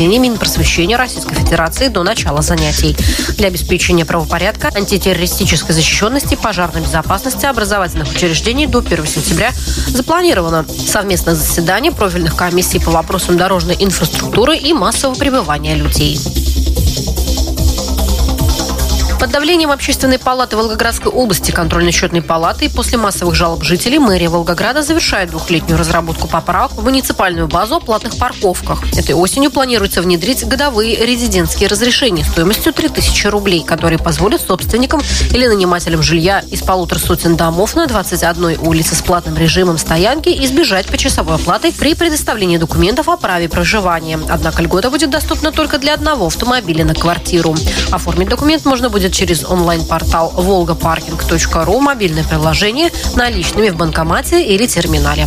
Минпросвещения Российской Федерации до начала занятий. Для обеспечения правопорядка, антитеррористической защищенности, пожарной безопасности образовательных учреждений до 1 сентября запланировано совместное заседание профильных комиссий по вопросам дорожной инфраструктуры и массового пребывания людей. Под давлением Общественной палаты Волгоградской области, контрольно-счетной палаты и после массовых жалоб жителей мэрия Волгограда завершает двухлетнюю разработку поправок в муниципальную базу о платных парковках. Этой осенью планируется внедрить годовые резидентские разрешения стоимостью 3000 рублей, которые позволят собственникам или нанимателям жилья из 150 домов на 21 улице с платным режимом стоянки избежать почасовой оплаты при предоставлении документов о праве проживания. Однако льгота будет доступна только для одного автомобиля на квартиру. Оформить документ можно будет через онлайн-портал volgaparking.ru, мобильное приложение, наличными в банкомате или терминале.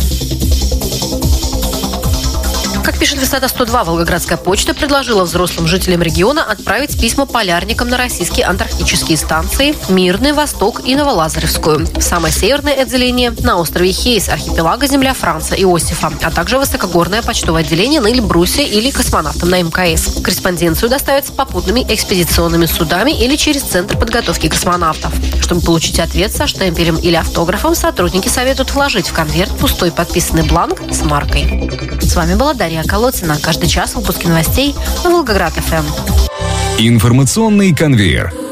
Как пишет Высота 102, Волгоградская почта предложила взрослым жителям региона отправить письма полярникам на российские антарктические станции Мирный, Восток и Новолазаревскую. В самое северное отделение на острове Хейс, архипелага Земля Франца Иосифа, а также высокогорное почтовое отделение на Эльбрусе или космонавтам на МКС. Корреспонденцию доставят с попутными экспедиционными судами или через Центр подготовки космонавтов. Чтобы получить ответ со штемпелем или автографом, сотрудники советуют вложить в конверт пустой подписанный бланк с маркой. С вами была Дарья Колодцина. Каждый час выпуски новостей на Волгоград ФМ. Информационный конвейер.